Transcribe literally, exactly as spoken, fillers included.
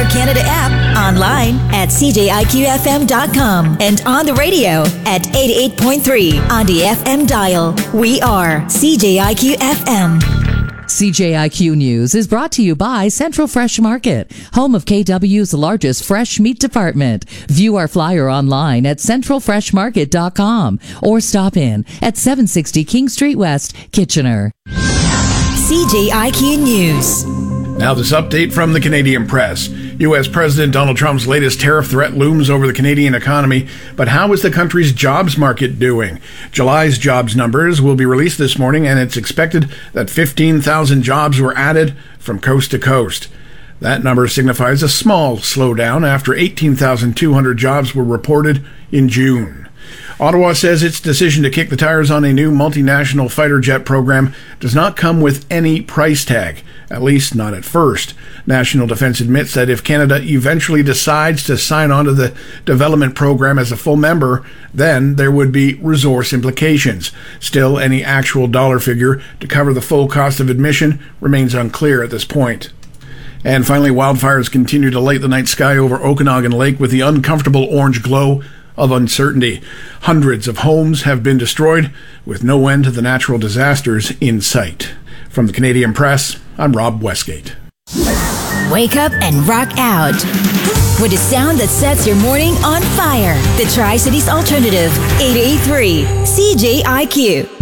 Canada app, online at c j i q f m dot com, and on the radio at eighty-eight point three on the F M dial. We are C J I Q F M. C J I Q News is brought to you by Central Fresh Market, home of K W's largest fresh meat department. View our flyer online at central fresh market dot com or stop in at seven sixty King Street West, Kitchener. C J I Q News. Now this update from the Canadian Press. U S. President Donald Trump's latest tariff threat looms over the Canadian economy, but how is the country's jobs market doing? July's jobs numbers will be released this morning, and it's expected that fifteen thousand jobs were added from coast to coast. That number signifies a small slowdown after eighteen thousand two hundred jobs were reported in June. Ottawa says its decision to kick the tires on a new multinational fighter jet program does not come with any price tag, at least not at first. National Defence admits that if Canada eventually decides to sign on to the development program as a full member, then there would be resource implications. Still, any actual dollar figure to cover the full cost of admission remains unclear at this point. And finally, wildfires continue to light the night sky over Okanagan Lake with the uncomfortable orange glow of uncertainty. Hundreds of homes have been destroyed, with no end to the natural disasters in sight. From the Canadian Press, I'm Rob Westgate. Wake up and rock out with a sound that sets your morning on fire. The Tri-Cities Alternative, eight eighty-three C J I Q.